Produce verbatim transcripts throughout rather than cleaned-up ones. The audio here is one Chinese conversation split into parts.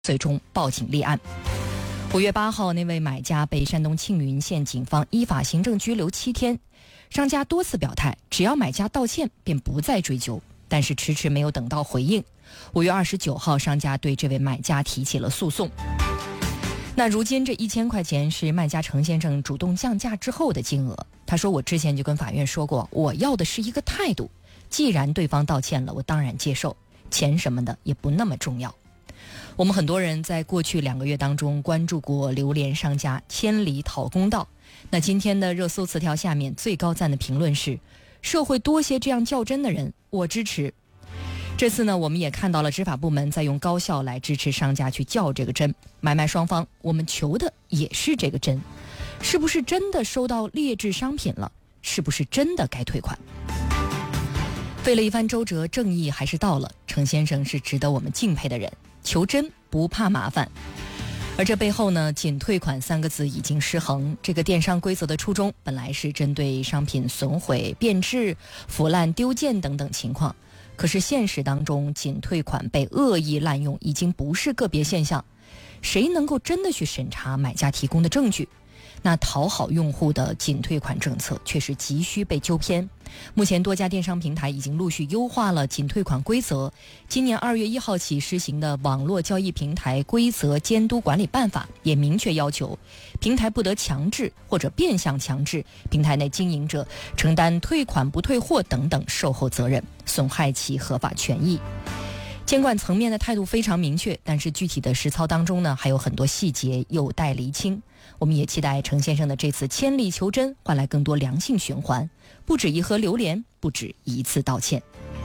最终报警立案。五月八号，那位买家被山东庆云县警方依法行政拘留七天。商家多次表态，只要买家道歉便不再追究，但是迟迟没有等到回应。五月二十九号，商家对这位买家提起了诉讼。那如今这一千块钱是卖家程先生主动降价之后的金额。他说，我之前就跟法院说过，我要的是一个态度，既然对方道歉了，我当然接受，钱什么的也不那么重要。我们很多人在过去两个月当中关注过榴莲商家千里讨公道。那今天的热搜词条下面最高赞的评论是，社会多些这样较真的人，我支持。这次呢，我们也看到了执法部门在用高效来支持商家去较这个真。买卖双方，我们求的也是这个真，是不是真的收到劣质商品了？是不是真的该退款？费了一番周折，正义还是到了。程先生是值得我们敬佩的人，求真不怕麻烦。而这背后呢，仅退款三个字已经失衡。这个电商规则的初衷本来是针对商品损毁、变质、腐烂、丢件等等情况，可是现实当中，仅退款被恶意滥用已经不是个别现象。谁能够真的去审查买家提供的证据？那讨好用户的仅退款政策却是急需被纠偏。目前多家电商平台已经陆续优化了仅退款规则。今年二月一号起施行的《网络交易平台规则监督管理办法》也明确要求，平台不得强制或者变相强制平台内经营者承担退款不退货等等售后责任，损害其合法权益。监管层面的态度非常明确，但是具体的实操当中呢，还有很多细节有待厘清。我们也期待程先生的这次千里求真换来更多良性循环，不止一盒榴莲，不止一次道歉。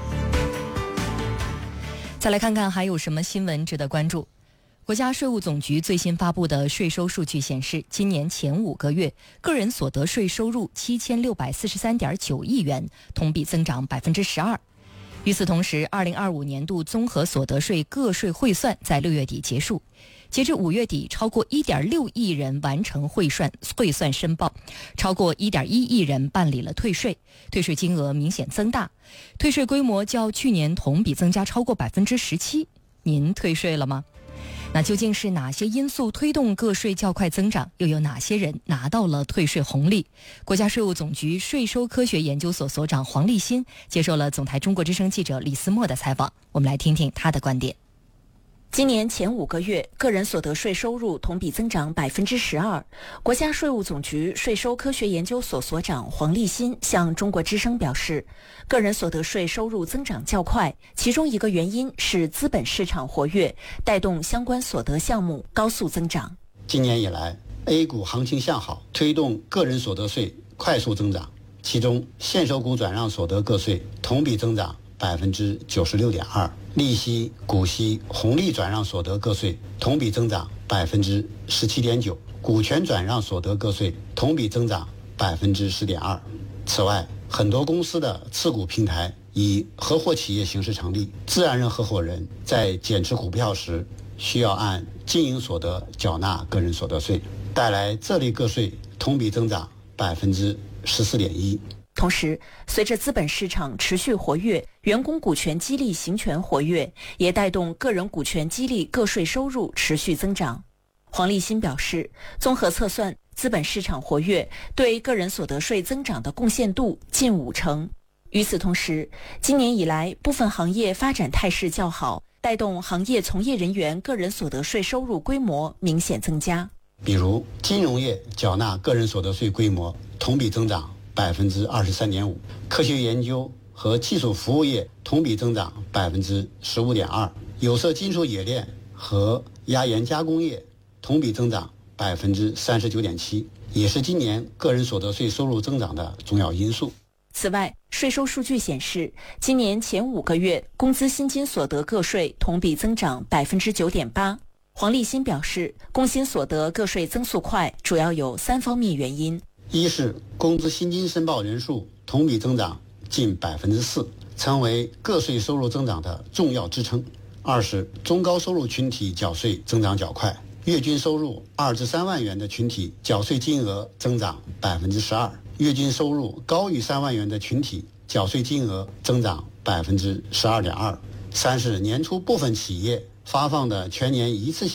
再来看看还有什么新闻值得关注。国家税务总局最新发布的税收数据显示，今年前五个月个人所得税收入七千六百四十三点九亿元，同比增长百分之十二。与此同时，二零二五年度综合所得税个税汇算在六月底结束。截至五月底，超过 一点六亿人完成汇算汇算申报，超过 一点一亿人办理了退税，退税金额明显增大，退税规模较去年同比增加超过 百分之十七。 您退税了吗？那究竟是哪些因素推动个税较快增长？又有哪些人拿到了退税红利？国家税务总局税收科学研究所所长黄立新接受了总台中国之声记者李思墨的采访，我们来听听他的观点。 今年前五个月，个人所得税收入同比增长百分之十二。国家税务总局税收科学研究所所长黄立新向中国之声表示，个人所得税收入增长较快，其中一个原因是资本市场活跃，带动相关所得项目高速增长。 今年以来 ，A 股行情向好，推动个人所得税快速增长，其中现收股转让所得个税同比增长百分之九十六点二。利息、股息、红利转让所得个税同比增长百分之十七点九，股权转让所得个税同比增长百分之十点二。此外，很多公司的次股平台以合伙企业形式成立，自然人合伙人在减持股票时需要按经营所得缴纳个人所得税，带来这类个税同比增长百分之十四点一。 同时，随着资本市场持续活跃，员工股权激励行权活跃，也带动个人股权激励个税收入持续增长。黄立新表示，综合测算，资本市场活跃对个人所得税增长的贡献度近五成。与此同时，今年以来部分行业发展态势较好，带动行业从业人员个人所得税收入规模明显增加。 比如，金融业缴纳个人所得税规模同比增长百分之二十三点五，科学研究和技术服务业同比增长百分之十五点二，有色金属冶炼和压延加工业同比增长百分之三十九点七，也是今年个人所得税收入增长的重要因素。 此外，税收数据显示，今年前五个月工资薪金所得个税同比增长百分之九点八。黄立新表示，工薪所得个税增速快，主要有三方面原因。 一是工资薪金申报人数同比增长近百分之四，成为个税收入增长的重要支撑。二是中高收入群体缴税增长较快，月均收入二至三万元的群体缴税金额增长百分之十二，月均收入高于三万元的群体缴税金额增长百分之十二点二。三是年初部分企业发放的全年一次性